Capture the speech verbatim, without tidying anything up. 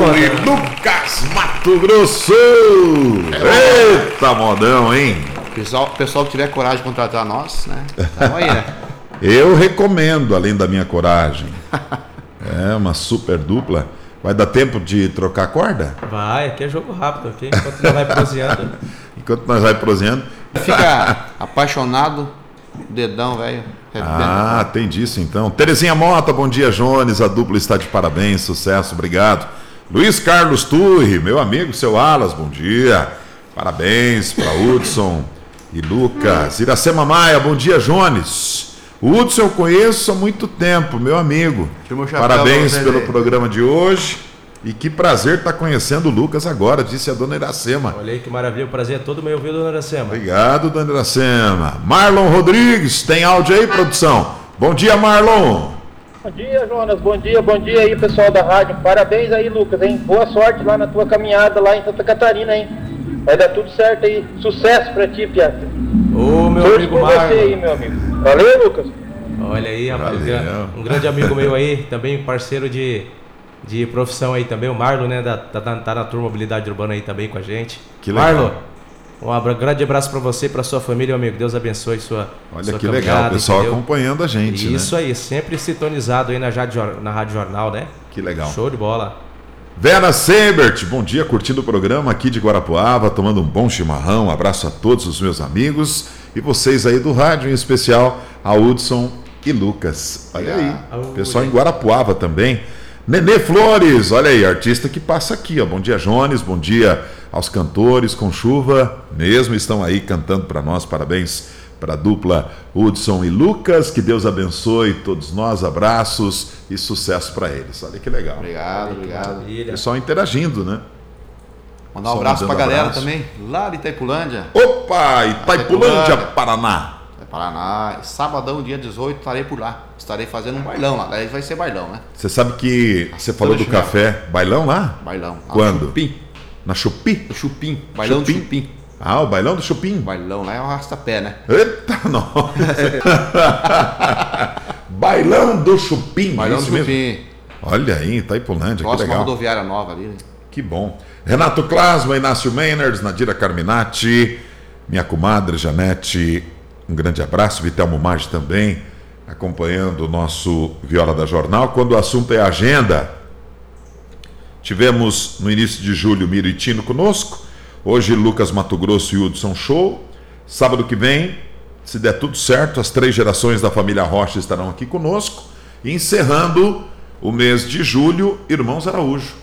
conta, e né? Lucas Mato Grosso. É. Eita, modão, hein? Pessoal, pessoal que tiver coragem de contratar nós, né? Tamo aí, né? Eu recomendo, além da minha coragem. É uma super dupla. Vai dar tempo de trocar a corda? Vai, aqui é jogo rápido, aqui, enquanto não vai proseando. Enquanto nós vai proseando. Fica apaixonado, dedão, velho. Ah, tem disso então. Terezinha Mota, bom dia, Jones. A dupla está de parabéns, sucesso, obrigado. Luiz Carlos Turri, meu amigo, seu Alas, bom dia. Parabéns para Hudson e Lucas. Iracema Maia, bom dia, Jones. O Hudson eu conheço há muito tempo, meu amigo. Parabéns pelo programa de hoje. E que prazer estar conhecendo o Lucas agora, disse a dona Iracema. Olha aí que maravilha, o prazer é todo meu ouvir, dona Iracema. Obrigado, dona Iracema. Marlon Rodrigues, tem áudio aí, produção? Bom dia, Marlon. Bom dia, Jonas. Bom dia, bom dia aí, pessoal da rádio. Parabéns aí, Lucas, hein? Boa sorte lá na tua caminhada lá em Santa Catarina, hein? Vai dar tudo certo aí. Sucesso pra ti, Piata. Ô, meu Torço amigo por Marlon. você aí, meu amigo. Valeu, Lucas. Olha aí, rapaz, Valeu. um grande amigo meu aí, também parceiro de, de profissão aí também, o Marlon, né? Da, tá, tá na turma Mobilidade Urbana aí também com a gente. Que legal. Marlon, um abra, grande abraço pra você e pra sua família, meu amigo. Deus abençoe sua Olha sua que caminhada, legal, o pessoal entendeu? acompanhando a gente, Isso né? aí, sempre sintonizado aí na Rádio, na Rádio Jornal, né? Que legal. Show de bola. Vera Sebert, bom dia, curtindo o programa aqui de Guarapuava, tomando um bom chimarrão. Abraço a todos os meus amigos e vocês aí do rádio, em especial a Hudson e Lucas. Olha aí, pessoal em Guarapuava também. Nenê Flores, olha aí, artista que passa aqui, ó. Bom dia, Jones, bom dia aos cantores com chuva, mesmo estão aí cantando para nós. Parabéns para a dupla Hudson e Lucas, que Deus abençoe todos nós, abraços e sucesso para eles. Olha que legal. Obrigado, obrigado. Maravilha. Pessoal interagindo, né? Mandar um Só abraço pra mandando galera abraço. também, lá de Itaipulândia. Opa, Itaipulândia, Itaipulândia. Paraná. É Paraná. Sabadão, dia dezoito, estarei por lá. Estarei fazendo um bailão lá. Daí vai ser bailão, né? Você sabe que você falou do Toda café, bailão lá? Bailão. Lá Quando? no Chupim. Na Chupi? No Chupim. Bailão Chupim? do Chupim. Ah, o bailão do Chupim. Bailão lá é um arrasta-pé, né? Eita, nossa. Bailão do Chupim. Bailão do isso mesmo? Chupim. Olha aí, Itaipulândia, que Próxima legal. rodoviária nova ali, né? Que bom. Renato Klasma, Inácio Maynards, Nadira Carminati, minha comadre Janete, um grande abraço. Vitelmo Maggi também, acompanhando o nosso Viola da Jornal. Quando o assunto é agenda, tivemos no início de julho Miro e Tino conosco. Hoje Lucas Mato Grosso e Hudson Show. Sábado que vem, se der tudo certo, as três gerações da família Rocha estarão aqui conosco. E encerrando o mês de julho, Irmãos Araújo.